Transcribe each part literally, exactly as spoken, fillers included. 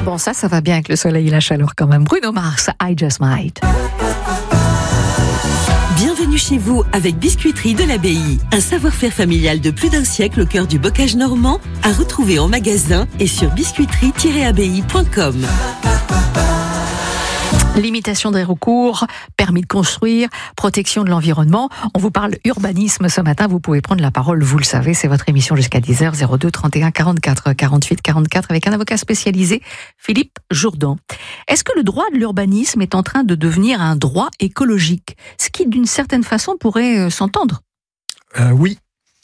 Bon, ça, ça va bien avec le soleil et la chaleur quand même. Bruno Mars, I Just Might. Bienvenue chez vous avec Biscuiterie de l'Abbaye. Un savoir-faire familial de plus d'un siècle au cœur du bocage normand, à retrouver en magasin et sur biscuiterie tiret abbaye point com. Limitation des recours, permis de construire, protection de l'environnement. On vous parle urbanisme ce matin. Vous pouvez prendre la parole, vous le savez, c'est votre émission jusqu'à dix heures, zéro deux trente et un quarante-quatre quarante-huit quarante-quatre avec un avocat spécialisé, Philippe Jourdan. Est-ce que le droit de l'urbanisme est en train de devenir un droit écologique? Ce qui, d'une certaine façon, pourrait euh, s'entendre. Euh, oui.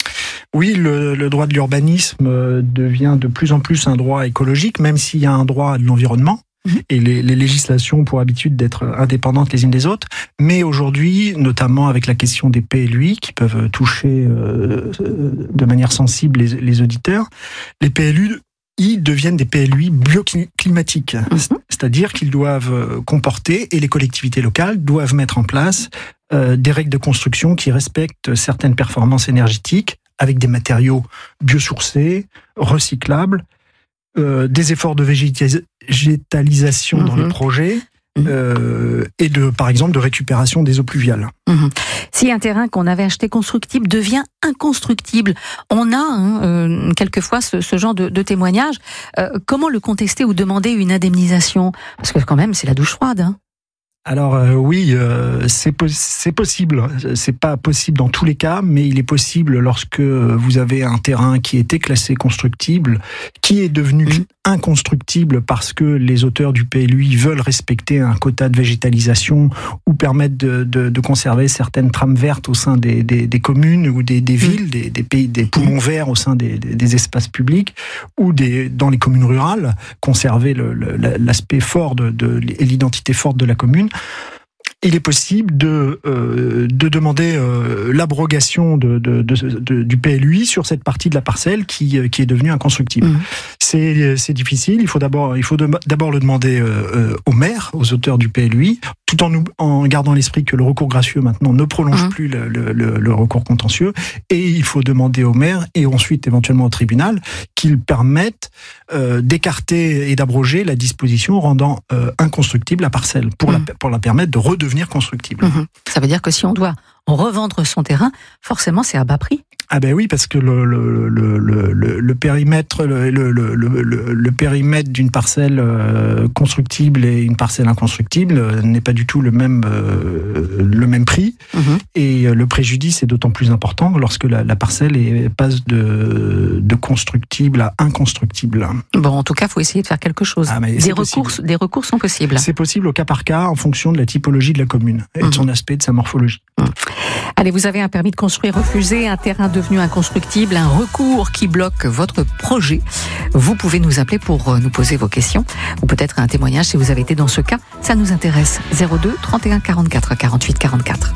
Oui, le, le droit de l'urbanisme devient de plus en plus un droit écologique, même s'il y a un droit de l'environnement. Et les, les législations ont pour habitude d'être indépendantes les unes des autres. Mais aujourd'hui, notamment avec la question des P L U I qui peuvent toucher euh, de manière sensible les, les auditeurs, les P L U I deviennent des P L U I bioclimatiques. Mmh. C'est-à-dire qu'ils doivent comporter, et les collectivités locales doivent mettre en place euh, des règles de construction qui respectent certaines performances énergétiques avec des matériaux biosourcés, recyclables, Euh, des efforts de végétis- végétalisation mmh. dans les projets mmh. euh, et de, par exemple, de récupération des eaux pluviales. Mmh. Si un terrain qu'on avait acheté constructible devient inconstructible, on a hein, euh, quelquefois ce, ce genre de, de témoignage. Euh, comment le contester ou demander une indemnisation? Parce que quand même, c'est la douche froide. Hein. Alors euh, oui, euh, c'est, po- c'est possible. C'est pas possible dans tous les cas, mais il est possible lorsque vous avez un terrain qui était classé constructible, qui est devenu mmh. inconstructible parce que les auteurs du P L U I veulent respecter un quota de végétalisation ou permettre de, de, de conserver certaines trames vertes au sein des, des, des communes ou des, des villes, mmh. des, des pays, des poumons verts au sein des, des, des espaces publics ou des, dans les communes rurales, conserver le, le, l'aspect fort de, de, et l'identité forte de la commune. Il est possible de, euh, de demander euh, l'abrogation de, de, de, de, du P L U I sur cette partie de la parcelle qui, qui est devenue inconstructible. Mmh. C'est, c'est difficile, il faut d'abord, il faut de, d'abord le demander euh, aux maires, aux auteurs du P L U I, tout en, nous, en gardant à l'esprit que le recours gracieux maintenant ne prolonge mmh. plus le, le, le, le recours contentieux, et il faut demander aux maires et ensuite éventuellement au tribunal qu'ils permettent euh, d'écarter et d'abroger la disposition rendant euh, inconstructible la parcelle pour, mmh. la, pour la permettre de redevenir constructible. Mmh. Ça veut dire que si on doit revendre son terrain, forcément c'est à bas prix. Ah ben oui, parce que le, le, le, le, le, le périmètre, le, le, le, le, le périmètre d'une parcelle euh, constructible et une parcelle inconstructible euh, n'est pas du tout le même, euh, le même prix. Mmh. Et euh, le préjudice est d'autant plus important lorsque la, la parcelle est, passe de, de constructible à inconstructible. Bon, en tout cas, il faut essayer de faire quelque chose. Ah, des, recours, des recours sont possibles. C'est possible au cas par cas en fonction de la typologie de la commune et mmh. de son aspect, de sa morphologie. Mmh. Allez, vous avez un permis de construire refusé, un terrain devenu inconstructible, un recours qui bloque votre projet. Vous pouvez nous appeler pour nous poser vos questions ou peut-être un témoignage si vous avez été dans ce cas. Ça nous intéresse. zéro deux trente et un quarante-quatre quarante-huit quarante-quatre.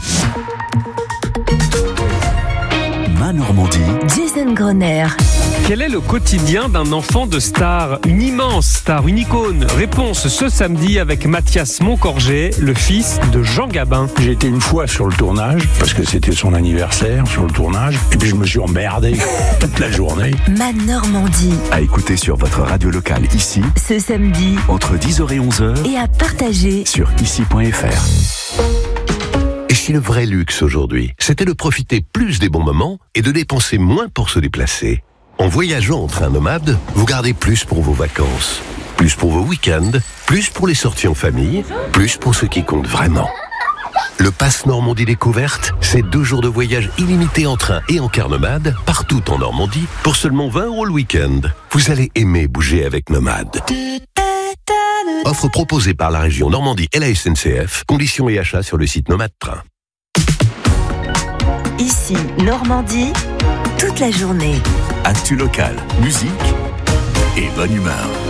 Ma Normandie. Jason Groner. Quel est le quotidien d'un enfant de star? Une immense star, une icône. Réponse ce samedi avec Mathias Moncorgé, le fils de Jean Gabin. J'ai été une fois sur le tournage, parce que c'était son anniversaire, sur le tournage, et puis je me suis emmerdé toute la journée. Ma Normandie. À écouter sur votre radio locale ici, ce samedi, entre dix heures et onze heures, et à partager sur ici point f r. Et si le vrai luxe aujourd'hui, c'était de profiter plus des bons moments et de dépenser moins pour se déplacer? En voyageant en train nomade, vous gardez plus pour vos vacances, plus pour vos week-ends, plus pour les sorties en famille, plus pour ce qui compte vraiment. Le Pass Normandie Découverte, c'est deux jours de voyage illimité en train et en car nomade, partout en Normandie, pour seulement vingt euros le week-end. Vous allez aimer bouger avec Nomade. Offre proposée par la région Normandie et la S N C F. Conditions et achats sur le site Nomade Train. Ici, Normandie, toute la journée. Actu local, musique et bonne humeur.